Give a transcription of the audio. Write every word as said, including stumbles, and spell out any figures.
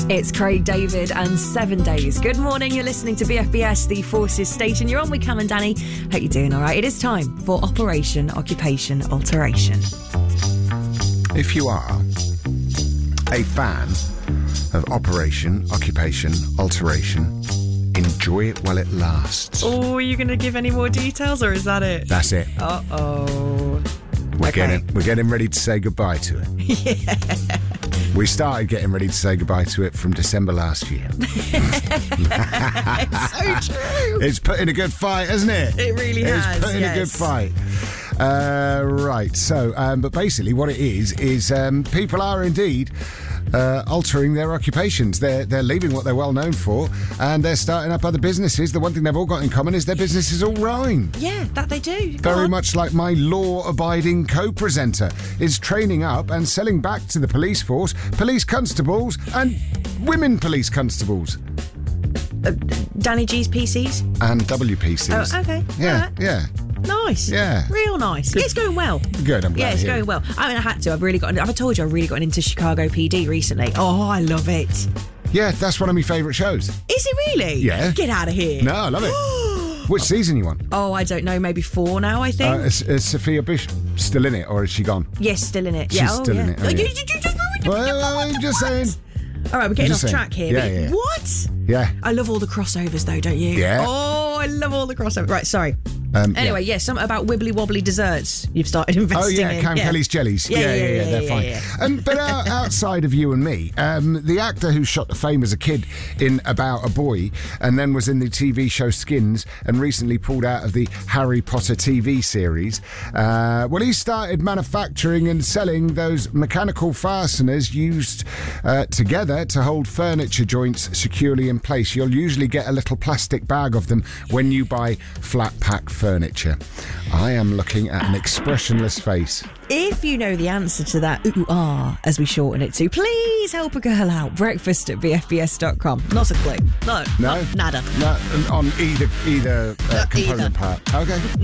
It's Craig David and Seven Days. Good morning, you're listening to B F B S, the Forces station. You're on with Cam and Danny. Hope you're doing all right. It is time for Operation Occupation Alteration. If you are a fan of Operation Occupation Alteration, enjoy it while it lasts. Oh, are you going to give any more details, or is that it? That's it. Uh-oh. We're Okay. getting we're getting ready to say goodbye to it. Yeah. We started getting ready to say goodbye to it from December last year. It's so true. It's put in a good fight, hasn't it? It really it's has, It's put in yes. a good fight. Uh, right, so, um, but basically what it is, is um, people are indeed uh, altering their occupations. They're, they're leaving what they're well known for, and they're starting up other businesses. The one thing they've all got in common is their businesses all rhyme. Yeah, that they do. Go Very on. much like my law-abiding co-presenter is training up and selling back to the police force police constables and women police constables. Uh, Danny G's P Cs? And W P Cs. Oh, okay. Yeah, All right. yeah. Nice. Yeah. Real nice. It's going well. Good, I'm glad Yeah, it's to hear going it. well. I mean, I had to. I've really got. Have I told you? I've really gotten into Chicago P D recently. Oh, I love it. Yeah, that's one of my favourite shows. Is it really? Yeah. Get out of here. No, I love it. Which season you on? Oh, I don't know. Maybe four now. I think. Uh, is, is Sophia Bush still in it, or is she gone? yes, still in it. She's yeah. Oh, still yeah. in it, oh, Oh, you- yeah. you- you just ruined it. Well, I'm just saying. All right, we're getting off just saying. track here. Yeah, but yeah, yeah. What? Yeah. I love all the crossovers, though, don't you? Yeah. Oh, I love all the crossovers. Right, sorry. Um, Anyway, yeah. yes, something about wibbly wobbly desserts you've started investing Oh, in. yeah, Cam Kelly's jellies. Yeah, yeah, yeah, yeah, they're yeah, fine. yeah. Um, but uh, outside of you and me, um, the actor who shot to fame as a kid in About a Boy and then was in the T V show Skins and recently pulled out of the Harry Potter T V series, uh, well, he started manufacturing and selling those mechanical fasteners used uh, together to hold furniture joints securely in place. You'll usually get a little plastic bag of them when you buy flat pack furniture. I am looking at an expressionless face. If you know the answer to that, ooh, ah, as we shorten it to, please help a girl out. Breakfast at b f b s dot com. Not a clue. No. No? Not, nada. No, on either either uh, Not component either. part. Okay.